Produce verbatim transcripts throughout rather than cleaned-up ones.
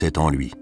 C'est en lui.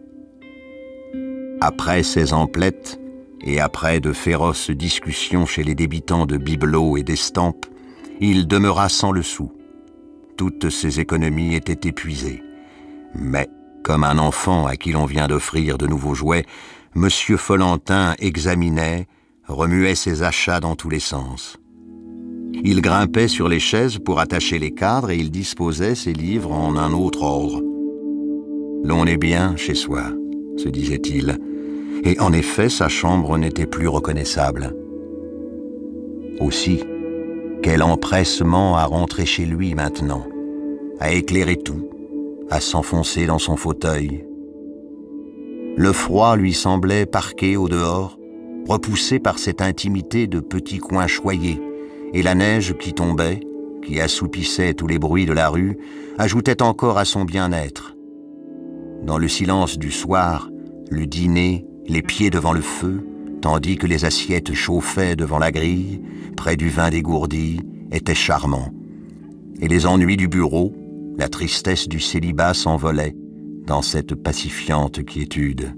Après ces emplettes, et après de féroces discussions chez les débitants de bibelots et d'estampes, il demeura sans le sou. Toutes ses économies étaient épuisées. Mais, comme un enfant à qui l'on vient d'offrir de nouveaux jouets, Monsieur Follentin examinait, remuait ses achats dans tous les sens. Il grimpait sur les chaises pour attacher les cadres et il disposait ses livres en un autre ordre. « L'on est bien chez soi », se disait-il, et en effet sa chambre n'était plus reconnaissable. Aussi, quel empressement à rentrer chez lui maintenant, à éclairer tout, à s'enfoncer dans son fauteuil. Le froid lui semblait parqué au dehors, repoussé par cette intimité de petits coins choyés, et la neige qui tombait, qui assoupissait tous les bruits de la rue, ajoutait encore à son bien-être. Dans le silence du soir, le dîner, les pieds devant le feu, tandis que les assiettes chauffaient devant la grille, près du vin dégourdi, étaient charmants. Et les ennuis du bureau, la tristesse du célibat s'envolaient dans cette pacifiante quiétude.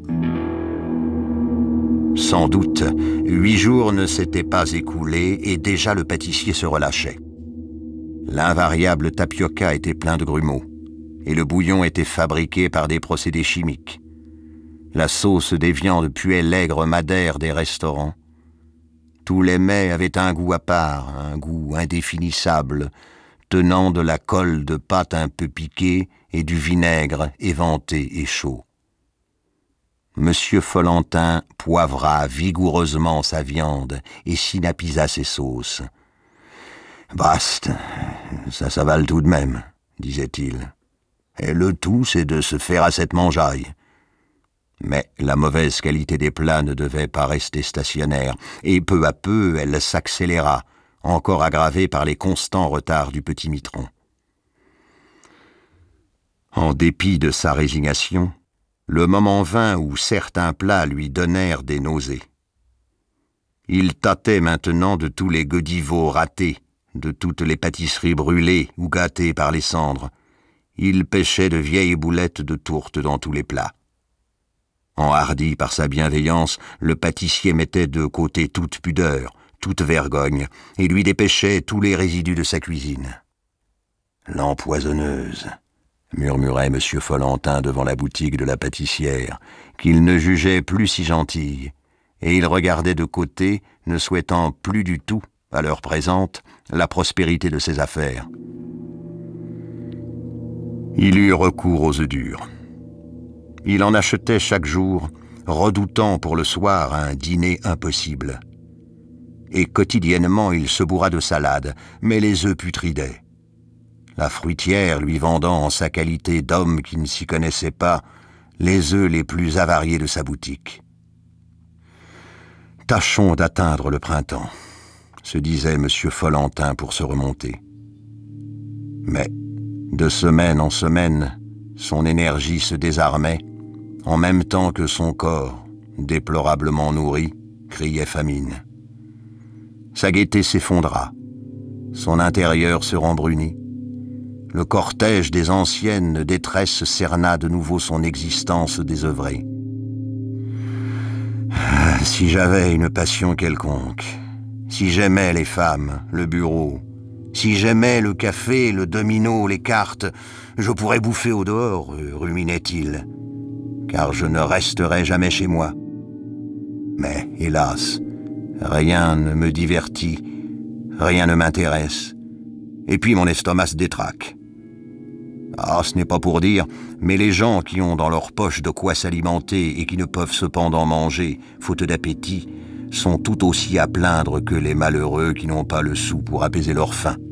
Sans doute, huit jours ne s'étaient pas écoulés et déjà le pâtissier se relâchait. L'invariable tapioca était plein de grumeaux et le bouillon était fabriqué par des procédés chimiques. La sauce des viandes puait l'aigre madère des restaurants. Tous les mets avaient un goût à part, un goût indéfinissable, tenant de la colle de pâte un peu piquée et du vinaigre éventé et chaud. Monsieur Follentin poivra vigoureusement sa viande et synapisa ses sauces. « Bast, ça s'avale tout de même, » disait-il. « Et le tout, c'est de se faire à cette mangeaille. » Mais la mauvaise qualité des plats ne devait pas rester stationnaire, et peu à peu elle s'accéléra, encore aggravée par les constants retards du petit mitron. En dépit de sa résignation, le moment vint où certains plats lui donnèrent des nausées. Il tâtait maintenant de tous les godivots ratés, de toutes les pâtisseries brûlées ou gâtées par les cendres. Il pêchait de vieilles boulettes de tourte dans tous les plats. Enhardi par sa bienveillance, le pâtissier mettait de côté toute pudeur, toute vergogne, et lui dépêchait tous les résidus de sa cuisine. « L'empoisonneuse », murmurait Monsieur Follentin devant la boutique de la pâtissière, qu'il ne jugeait plus si gentille, et il regardait de côté, ne souhaitant plus du tout, à l'heure présente, la prospérité de ses affaires. Il eut recours aux œufs durs. Il en achetait chaque jour, redoutant pour le soir un dîner impossible. Et quotidiennement il se bourra de salade, mais les œufs putridaient. La fruitière lui vendant en sa qualité d'homme qui ne s'y connaissait pas les œufs les plus avariés de sa boutique. « Tâchons d'atteindre le printemps », se disait Monsieur Follentin pour se remonter. Mais, de semaine en semaine, son énergie se désarmait, en même temps que son corps, déplorablement nourri, criait famine. Sa gaieté s'effondra, son intérieur se rembrunit. Le cortège des anciennes détresses cerna de nouveau son existence désœuvrée. Ah, si j'avais une passion quelconque, si j'aimais les femmes, le bureau, si j'aimais le café, le domino, les cartes, je pourrais bouffer au dehors, ruminait-il, car je ne resterai jamais chez moi. Mais, hélas, rien ne me divertit, rien ne m'intéresse, et puis mon estomac se détraque. Ah, ce n'est pas pour dire, mais les gens qui ont dans leur poche de quoi s'alimenter et qui ne peuvent cependant manger, faute d'appétit, sont tout aussi à plaindre que les malheureux qui n'ont pas le sou pour apaiser leur faim.